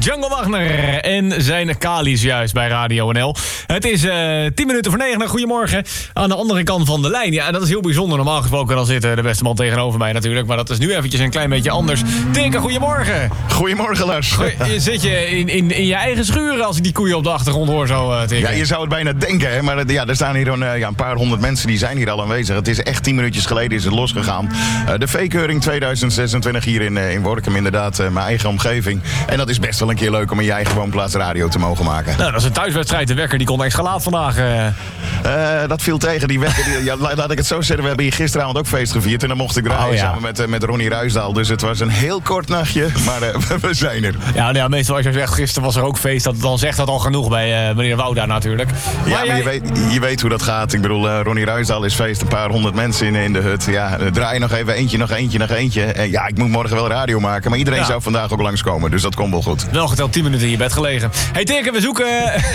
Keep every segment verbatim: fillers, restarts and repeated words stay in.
Django Wagner en zijn Kali's juist bij Radio N L. Het is uh, tien minuten voor negen. Goedemorgen. Aan de andere kant van de lijn. Ja, dat is heel bijzonder. Normaal gesproken dan zit de beste man tegenover mij natuurlijk. Maar dat is nu eventjes een klein beetje anders. Tinker, goedemorgen. Goedemorgen, Lars. Goeie, zit je in, in, in je eigen schuur als ik die koeien op de achtergrond hoor zo, uh, Tinker? Ja, je zou het bijna denken, hè. Maar ja, er staan hier een, uh, ja, een paar honderd mensen die zijn hier al aanwezig. Het is echt tien minuutjes geleden is het losgegaan. Uh, de V-keuring tweeduizend zesentwintig hier in, uh, in Workum, inderdaad. Uh, mijn eigen omgeving. En dat is best wel een keer leuk om in je eigen woonplaats radio te mogen maken. Nou, dat is een thuiswedstrijd. De wekker die kon extra laat vandaag. Uh. Uh, dat viel tegen. Die wekker, die, ja, laat ik het zo zeggen. We hebben hier gisteravond ook feest gevierd. En dan mocht ik draaien oh, ja. samen met, uh, met Ronnie Ruisdaal. Dus het was een heel kort nachtje. Maar uh, we zijn er. Ja, nou ja, meestal als je zegt, gisteren was er ook feest. Dat, dan zegt dat al genoeg bij uh, meneer Wouda natuurlijk. Maar ja, maar jij... je, weet, je weet hoe dat gaat. Ik bedoel, uh, Ronnie Ruisdaal is feest. Een paar honderd mensen in, in de hut. Ja, uh, draai nog even eentje, nog eentje, nog eentje. En ja, ik moet morgen wel radio maken. Maar iedereen ja. zou vandaag ook langskomen. Dus dat komt wel goed. Wel geteld tien minuten in je bed gelegen. Hey Tinker, we zoeken,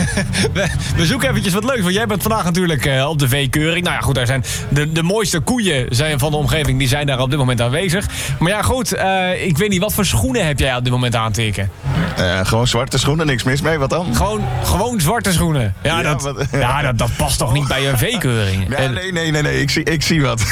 we, we zoeken eventjes wat leuks. Want jij bent vandaag natuurlijk uh, op de V-keuring. Nou ja, goed, daar zijn de, de mooiste koeien zijn van de omgeving. Die zijn daar op dit moment aanwezig. Maar ja, goed, uh, ik weet niet, wat voor schoenen heb jij op dit moment aan, Tinker? Uh, gewoon zwarte schoenen, niks mis mee, wat dan? Gewoon, gewoon zwarte schoenen. Ja, ja, dat, wat, ja dat, dat past toch niet bij een V-keuring? Ja, nee, nee, nee, nee, ik zie, ik zie wat.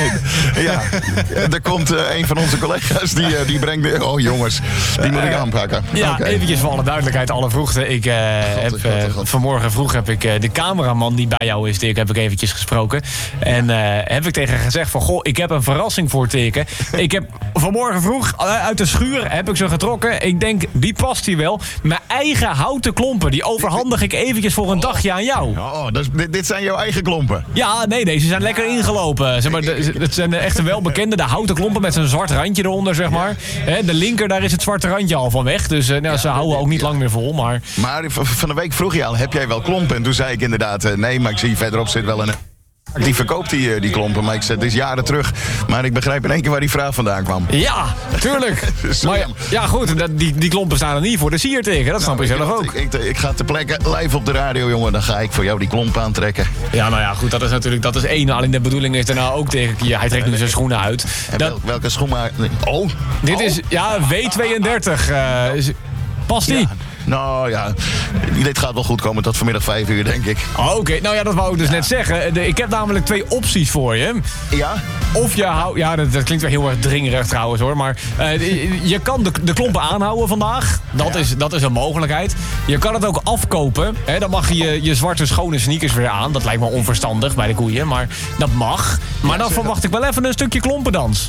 Ja, er komt uh, een van onze collega's, die, uh, die brengt... De, oh jongens, die moet ik aanpakken. Ja, okay. Eventjes voor alle duidelijkheid, alle vroegte. Ik uh, God, heb, God, uh, God. Vanmorgen vroeg heb ik uh, de cameraman die bij jou is, Tinker, heb ik eventjes gesproken. En uh, heb ik tegen gezegd van, goh, ik heb een verrassing voor Tinker. Ik heb vanmorgen vroeg uh, uit de schuur heb ik ze getrokken. Ik denk, die past hier wel. Mijn eigen houten klompen, die overhandig ik eventjes voor een dagje aan jou. Oh, dus dit, dit zijn jouw eigen klompen? Ja, nee, deze zijn lekker ingelopen. Zeg maar, het zijn echt wel bekende, de houten klompen met zo'n zwart randje eronder, zeg maar. De linker, daar is het zwarte randje al van weg. Dus uh, nou, ze houden ook niet lang meer vol, maar... Maar van de week vroeg je al, heb jij wel klompen? En toen zei ik inderdaad, uh, nee, maar ik zie verderop zit wel een... Die verkoopt die, die klompen, maar ik zei, het is jaren terug. Maar ik begrijp in één keer waar die vraag vandaan kwam. Ja, tuurlijk. Maar ja, ja goed, die, die klompen staan er niet voor. De sier tegen, dat snap nou, je zelf ook. Ik, ik, ik ga ter plekke live op de radio, jongen. Dan ga ik voor jou die klompen aantrekken. Ja, nou ja, goed, dat is natuurlijk, dat is één. Alleen de bedoeling is daarna ook tegen, ja, hij trekt nu zijn schoenen uit. En dat, wel, welke schoenen? Oh. Dit oh. is, ja, W tweeëndertig. Uh, past die? Ja. Nou ja, dit gaat wel goed komen tot vanmiddag vijf uur, denk ik. Oh, Oké, okay. Nou ja, dat wou ik dus ja. net zeggen. De, ik heb namelijk twee opties voor je. Ja? Of je houdt... Ja, dat, dat klinkt wel heel erg dringerig trouwens hoor. Maar uh, je kan de, de klompen aanhouden vandaag. Dat, ja. is, dat is een mogelijkheid. Je kan het ook afkopen. Hè? Dan mag je, je je zwarte schone sneakers weer aan. Dat lijkt me onverstandig bij de koeien. Maar dat mag. Maar ja, dan verwacht dat. ik wel even een stukje klompendans.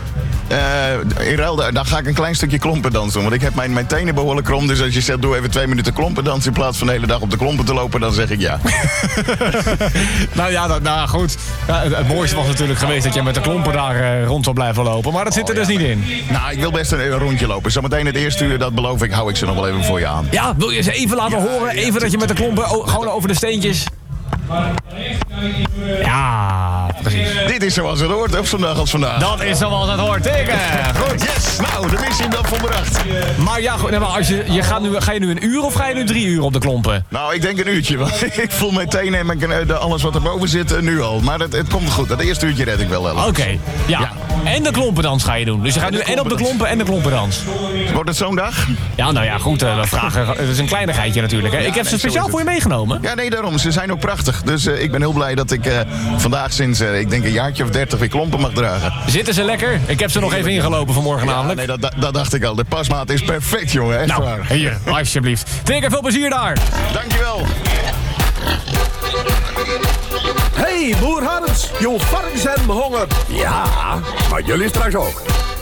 Uh, in ruil, dan ga ik een klein stukje klompendans doen. Want ik heb mijn, mijn tenen behoorlijk krom. Dus als je zegt, doe even twee minuten klompendans... in plaats van de hele dag op de klompen te lopen, dan zeg ik ja. nou ja, dat, nou goed. Ja, het, het mooiste was natuurlijk geweest dat je met de klompen daar uh, rond zou blijven lopen. Maar dat zit er oh, dus ja, niet in. Nou, ik wil best een, een rondje lopen. Zometeen het eerste uur, dat beloof ik, hou ik ze nog wel even voor je aan. Ja, wil je ze even laten ja, horen? Even ja, dat je met de klompen oh, gewoon over de steentjes... Ja, precies. Dit is zoals het hoort op zo'n dag als vandaag. Dat is zoals het hoort, Tinker. Goed. Yes, nou, de missie dan volbracht. Maar ja, goed, maar als je, je gaat nu, ga je nu een uur of ga je nu drie uur op de klompen? Nou, ik denk een uurtje. Want ik voel mijn tenen en mijn, alles wat erboven zit nu al. Maar het, het komt goed. Dat eerste uurtje red ik wel. Oké, okay, ja. ja. En de klompendans ga je doen. Dus je gaat nu en op de klompen en de klompendans. Wordt het zo'n dag? Ja, nou ja, goed. We vragen, het is een kleinigheidje natuurlijk. Hè. Ja, ik heb nee, ze speciaal voor je meegenomen. Ja, nee, daarom. Ze zijn ook prachtig. Dus uh, ik ben heel blij dat ik uh, vandaag sinds, uh, ik denk een jaartje of dertig weer klompen mag dragen. Zitten ze lekker? Ik heb ze nog even ingelopen vanmorgen ja, namelijk. Nee, dat, dat, dat dacht ik al. De pasmaat is perfect, jongen. Echt nou, waar. Hier, alsjeblieft. Tinker, veel plezier daar. Dankjewel. Hey, boer Hans, jouw varkens hebben honger. Ja, maar jullie straks ook.